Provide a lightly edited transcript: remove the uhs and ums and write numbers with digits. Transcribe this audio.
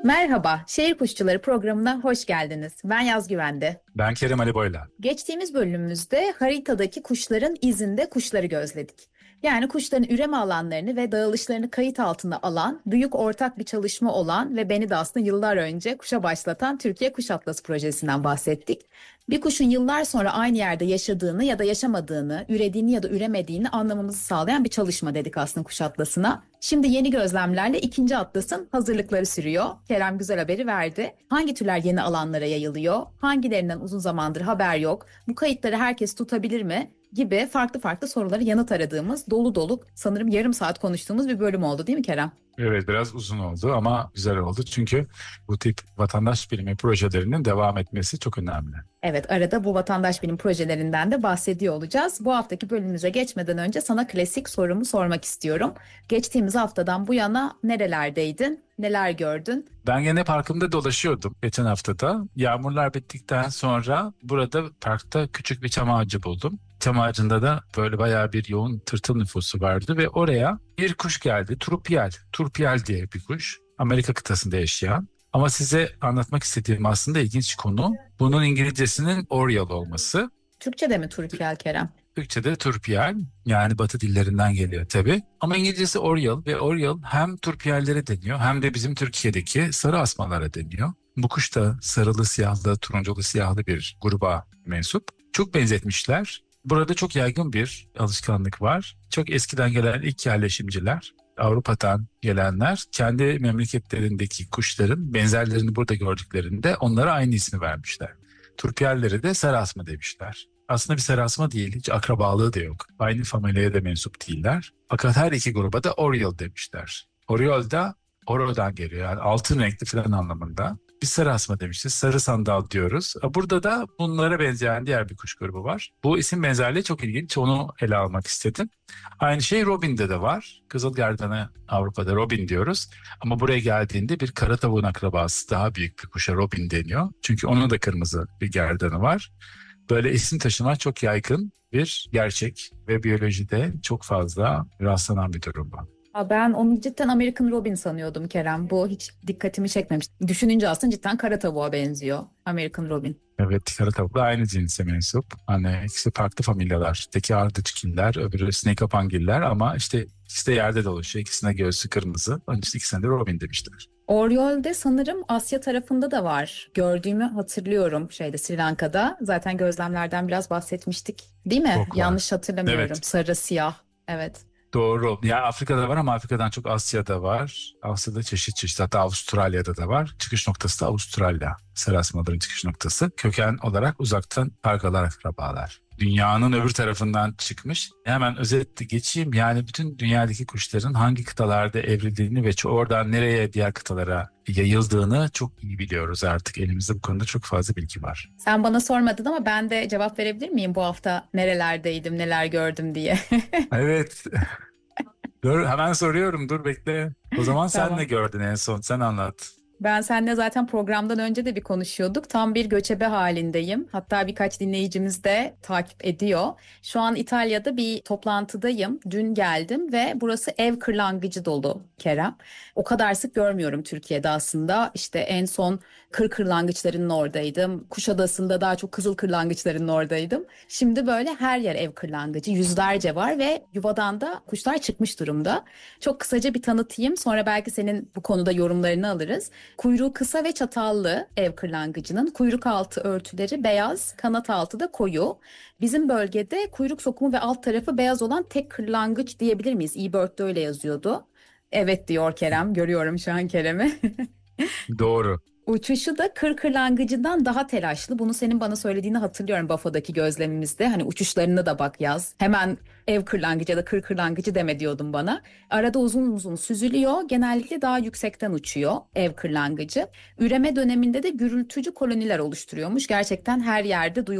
Merhaba, Şehir Kuşçuları programına hoş geldiniz. Ben Yaz Güvende. Ben Kerem Ali Boyla. Geçtiğimiz bölümümüzde haritadaki kuşların izinde kuşları gözledik. Yani kuşların üreme alanlarını ve dağılışlarını kayıt altına alan, büyük ortak bir çalışma olan ve beni de aslında yıllar önce kuşa başlatan Türkiye Kuş Atlası projesinden bahsettik. Bir kuşun yıllar sonra aynı yerde yaşadığını ya da yaşamadığını, ürediğini ya da üremediğini anlamamızı sağlayan bir çalışma dedik aslında Kuş Atlası'na. Şimdi yeni gözlemlerle ikinci atlasın hazırlıkları sürüyor. Kerem güzel haberi verdi. Hangi türler yeni alanlara yayılıyor? Hangilerinden uzun zamandır haber yok? Bu kayıtları herkes tutabilir mi? Gibi farklı farklı sorulara yanıt aradığımız dolu dolu sanırım yarım saat konuştuğumuz bir bölüm oldu değil mi Kerem? Evet, biraz uzun oldu ama güzel oldu. Çünkü bu tip vatandaş bilimi projelerinin devam etmesi çok önemli. Evet, arada bu vatandaş bilim projelerinden de bahsediyor olacağız. Bu haftaki bölümümüze geçmeden önce sana klasik sorumu sormak istiyorum. Geçtiğimiz haftadan bu yana nerelerdeydin, neler gördün? Ben gene parkımda dolaşıyordum geçen haftada. Yağmurlar bittikten sonra burada parkta küçük bir çam ağacı buldum. Çam ağacında da böyle bayağı bir yoğun tırtıl nüfusu vardı ve oraya bir kuş geldi. Turpial. Turpial diye bir kuş. Amerika kıtasında yaşayan. Ama size anlatmak istediğim aslında ilginç konu bunun İngilizcesinin Oriole olması. Türkçe'de mi Turpiyel Kerem? Türkçe'de turpiyel, yani Batı dillerinden geliyor tabii. Ama İngilizcesi Oriole ve Oriole hem turpiyellere deniyor hem de bizim Türkiye'deki sarı asmalara deniyor. Bu kuş da sarılı siyahlı, turunculu siyahlı bir gruba mensup. Çok benzetmişler. Burada çok yaygın bir alışkanlık var. Çok eskiden gelen ilk yerleşimciler, Avrupa'dan gelenler kendi memleketlerindeki kuşların benzerlerini burada gördüklerinde onlara aynı ismi vermişler. Turpiyelleri de sarı asma demişler. Aslında bir serasma değil, hiç akrabalığı da yok. Aynı familyaya da mensup değiller. Fakat her iki gruba da Oriole demişler. Oriole da Oro'dan geliyor, yani altın renkli falan anlamında. Biz serasma demişiz, sarı sandal diyoruz. Burada da bunlara benzeyen diğer bir kuş grubu var. Bu isim benzerliği çok ilginç, onu ele almak istedim. Aynı şey robinde de var. Kızılgerdan'a Avrupa'da robin diyoruz. Ama buraya geldiğinde bir kara tavuğun akrabası, daha büyük bir kuşa robin deniyor. Çünkü onun da kırmızı bir gerdanı var. Böyle isim taşıma çok yaygın bir gerçek ve biyolojide çok fazla rastlanan bir durum bu. Ben onu cidden American Robin sanıyordum Kerem. Bu hiç dikkatimi çekmemiş. Düşününce aslında cidden kara tavuğa benziyor American Robin. Evet, kara tavuk da aynı cinse mensup. Hani ikisi farklı familyalar. Teki ardıçgiller, öbürü snakepangiller ama işte ikisi de yerde dolaşıyor. İkisine göğsü kırmızı. Onun için ikisine de Robin demişler. Oriole'de sanırım Asya tarafında da var. Gördüğümü hatırlıyorum Sri Lanka'da. Zaten gözlemlerden biraz bahsetmiştik. Değil mi? Çok var. Yanlış hatırlamıyorum. Evet. Sarı siyah. Evet. Doğru. Ya Afrika'da var ama Afrika'dan çok Asya'da var. Asya'da çeşit çeşit, hatta Avustralya'da da var. Çıkış noktası da Avustralya. Serasmaların çıkış noktası. Köken olarak uzaktan kargalar, akrabalar. Dünyanın öbür tarafından çıkmış. Hemen özetle geçeyim. Yani bütün dünyadaki kuşların hangi kıtalarda evrildiğini ve oradan nereye, diğer kıtalara yayıldığını çok iyi biliyoruz artık. Elimizde bu konuda çok fazla bilgi var. Sen bana sormadın ama ben de cevap verebilir miyim bu hafta nerelerdeydim, neler gördüm diye? Evet. Dur, hemen soruyorum. Dur, bekle. O zaman sen ne Tamam. gördün en son? Sen anlat. Ben seninle zaten programdan önce de bir konuşuyorduk. Tam bir göçebe halindeyim. Hatta birkaç dinleyicimiz de takip ediyor. Şu an İtalya'da bir toplantıdayım. Dün geldim ve burası ev kırlangıcı dolu Kerem. O kadar sık görmüyorum Türkiye'de aslında. İşte en son kır kırlangıçlarının oradaydım. Kuşadası'nda daha çok kızıl kırlangıçlarının oradaydım. Şimdi böyle her yer ev kırlangıcı. Yüzlerce var ve yuvadan da kuşlar çıkmış durumda. Çok kısaca bir tanıtayım. Sonra belki senin bu konuda yorumlarını alırız. Kuyruğu kısa ve çatallı ev kırlangıcının kuyruk altı örtüleri beyaz, kanat altı da koyu. Bizim bölgede kuyruk sokumu ve alt tarafı beyaz olan tek kırlangıç diyebilir miyiz? eBird'de öyle yazıyordu. Evet diyor Kerem. Görüyorum şu an Kerem'i. Doğru. Uçuşu da kır kırlangıcından daha telaşlı. Bunu senin bana söylediğini hatırlıyorum Bafo'daki gözlemimizde. Hani uçuşlarına da bak yaz. Hemen ev kırlangıcı ya da kır kırlangıcı deme diyordun bana. Arada uzun uzun süzülüyor. Genellikle daha yüksekten uçuyor ev kırlangıcı. Üreme döneminde de gürültücü koloniler oluşturuyormuş. Gerçekten her yerde